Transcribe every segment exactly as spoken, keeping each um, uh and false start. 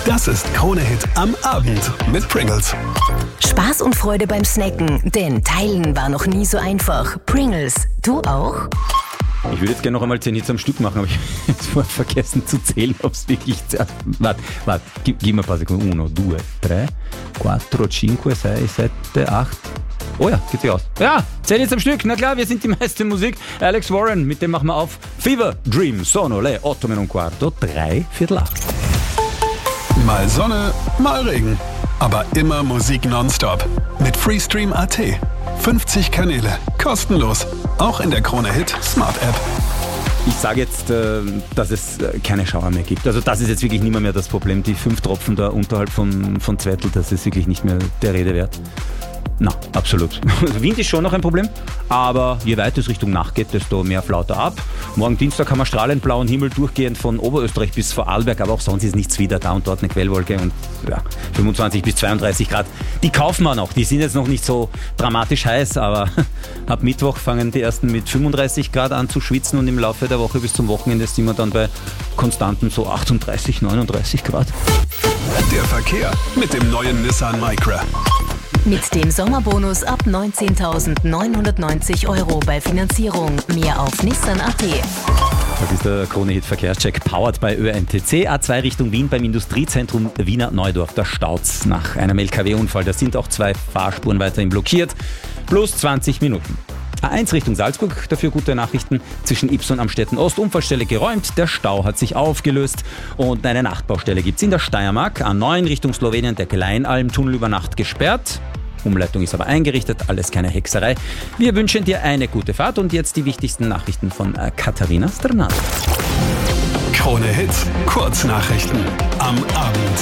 Das ist Krone-Hit am Abend mit Pringles. Spaß und Freude beim Snacken, denn Teilen war noch nie so einfach. Pringles, du auch? Ich würde jetzt gerne noch einmal zehn Hits am Stück machen, aber ich habe jetzt vorher vergessen zu zählen, ob es wirklich... Warte, warte, gib, gib mir ein paar Sekunden. Uno, due, tre, quattro, cinque, sei, sette, acht... Oh ja, geht sich aus. Ja, zehn Hits am Stück. Na klar, wir sind die meiste Musik. Alex Warren, mit dem machen wir auf. Fever, Dream, Sono, Le, otto meno un quarto, drei, Viertel acht. Mal Sonne, mal Regen. Aber immer Musik nonstop. Mit Freestream Punkt a t. fünfzig Kanäle, kostenlos. Auch in der Krone-Hit Smart App. Ich sage jetzt, dass es keine Schauer mehr gibt. Also das ist jetzt wirklich nicht mehr, mehr das Problem. Die fünf Tropfen da unterhalb von, von Zwettl, das ist wirklich nicht mehr der Rede wert. Na, absolut. Wind ist schon noch ein Problem, aber je weiter es Richtung Nacht geht, desto mehr flaut er ab. Morgen Dienstag haben wir strahlend blauen Himmel durchgehend von Oberösterreich bis Vorarlberg, aber auch sonst ist nichts wieder, da und dort eine Quellwolke und ja, fünfundzwanzig bis zweiunddreißig Grad. Die kaufen wir noch, die sind jetzt noch nicht so dramatisch heiß, aber ab Mittwoch fangen die ersten mit fünfunddreißig Grad an zu schwitzen und im Laufe der Woche bis zum Wochenende sind wir dann bei konstanten so achtunddreißig, neununddreißig Grad. Der Verkehr mit dem neuen Nissan Micra. Mit dem Sommerbonus ab neunzehntausendneunhundertneunzig Euro bei Finanzierung. Mehr auf Nissan Punkt a t. Das ist der Krone-Hit Verkehrscheck, powered by Ö N T C. A zwei Richtung Wien beim Industriezentrum Wiener Neudorf. Da staut's nach einem L K W-Unfall. Da sind auch zwei Fahrspuren weiterhin blockiert. Plus zwanzig Minuten. A eins Richtung Salzburg, dafür gute Nachrichten. Zwischen Ypson am Amstetten Ost, Unfallstelle geräumt, der Stau hat sich aufgelöst und eine Nachtbaustelle gibt es in der Steiermark. A neun Richtung Slowenien, der Kleinalm-Tunnel über Nacht gesperrt. Umleitung ist aber eingerichtet, alles keine Hexerei. Wir wünschen dir eine gute Fahrt und jetzt die wichtigsten Nachrichten von Katharina Sternat. Krone-Hit, Kurznachrichten am Abend.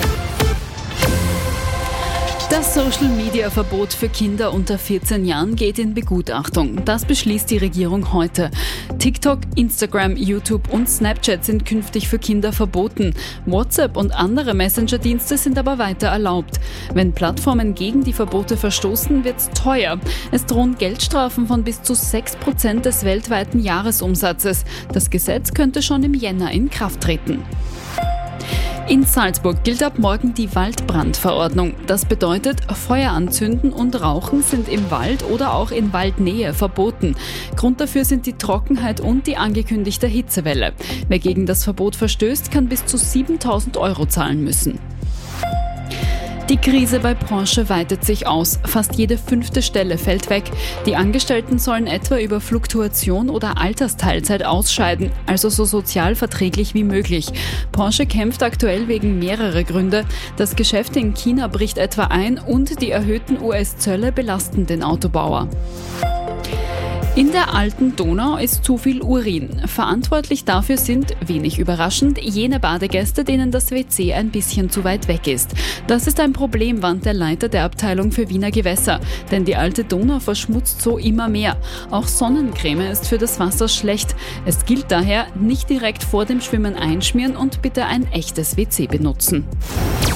Das Social-Media-Verbot für Kinder unter vierzehn Jahren geht in Begutachtung. Das beschließt die Regierung heute. TikTok, Instagram, YouTube und Snapchat sind künftig für Kinder verboten. WhatsApp und andere Messenger-Dienste sind aber weiter erlaubt. Wenn Plattformen gegen die Verbote verstoßen, wird's teuer. Es drohen Geldstrafen von bis zu sechs Prozent des weltweiten Jahresumsatzes. Das Gesetz könnte schon im Jänner in Kraft treten. In Salzburg gilt ab morgen die Waldbrandverordnung. Das bedeutet, Feuer anzünden und Rauchen sind im Wald oder auch in Waldnähe verboten. Grund dafür sind die Trockenheit und die angekündigte Hitzewelle. Wer gegen das Verbot verstößt, kann bis zu siebentausend Euro zahlen müssen. Die Krise bei Porsche weitet sich aus. Fast jede fünfte Stelle fällt weg. Die Angestellten sollen etwa über Fluktuation oder Altersteilzeit ausscheiden, also so sozial verträglich wie möglich. Porsche kämpft aktuell wegen mehrerer Gründe. Das Geschäft in China bricht etwa ein und die erhöhten U S-Zölle belasten den Autobauer. In der alten Donau ist zu viel Urin. Verantwortlich dafür sind, wenig überraschend, jene Badegäste, denen das W C ein bisschen zu weit weg ist. Das ist ein Problem, warnt der Leiter der Abteilung für Wiener Gewässer. Denn die alte Donau verschmutzt so immer mehr. Auch Sonnencreme ist für das Wasser schlecht. Es gilt daher, nicht direkt vor dem Schwimmen einschmieren und bitte ein echtes W C benutzen.